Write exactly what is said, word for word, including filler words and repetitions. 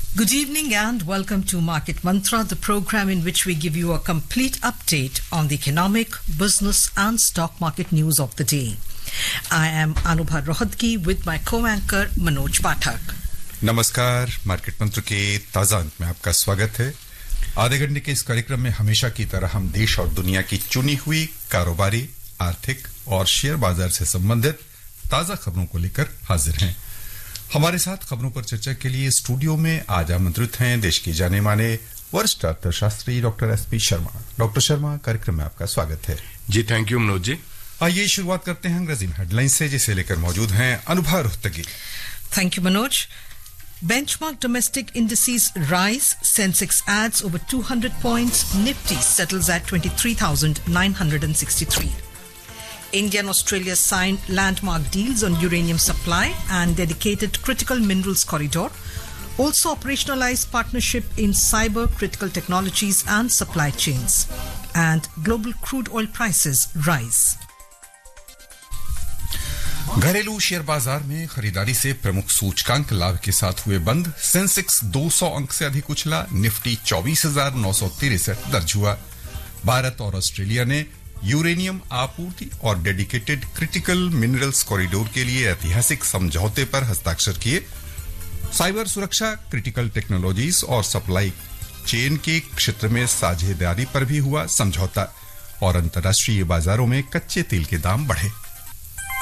Good evening and welcome to Market Mantra, the program in which we give you a complete update on the economic, business and stock market news of the day. I am Anubha Rohatgi with my co-anchor Manoj Pathak. नमस्कार, market मंत्र के ताजा अंक में आपका स्वागत है। आधे घंटे के इस कार्यक्रम में हमेशा की तरह हम देश और दुनिया की चुनी हुई कारोबारी, आर्थिक और शेयर बाजार से संबंधित ताजा खबरों को लेकर हाजिर हैं। हमारे साथ खबरों पर चर्चा के लिए स्टूडियो में आज आमंत्रित हैं देश के जाने माने वरिष्ठ अर्थशास्त्री doctor S P Sharma. Doctor Sharma, कार्यक्रम में आपका स्वागत है। जी, थैंक यू मनोज जी। आइए शुरुआत करते हैं अंग्रेजी में हेडलाइन से, जिसे लेकर मौजूद हैं Anubha Rohatgi. Thank you, Manoj. Benchmark domestic indices rise. Sensex adds over two hundred points. Nifty settles at twenty-three thousand nine hundred sixty-three. India and Australia signed landmark deals on uranium supply and dedicated critical minerals corridor. Also operationalized partnership in cyber critical technologies and supply chains. And global crude oil prices rise. घरेलू share बाजार में खरीदारी से प्रमुख सूचकांक लाभ के साथ हुए बंद। सेंसेक्स दो सौ अंक से अधिक उछला। निफ्टी चौबीस हजार नौ सौ तिरसठ दर्ज हुआ। भारत और ऑस्ट्रेलिया ने यूरेनियम आपूर्ति और डेडिकेटेड क्रिटिकल मिनरल्स कॉरिडोर के लिए ऐतिहासिक समझौते पर हस्ताक्षर किए। साइबर सुरक्षा, क्रिटिकल टेक्नोलॉजीज और सप्लाई चेन के क्षेत्र में साझेदारी पर भी हुआ समझौता। और अंतर्राष्ट्रीय बाजारों में कच्चे तेल के दाम बढ़े।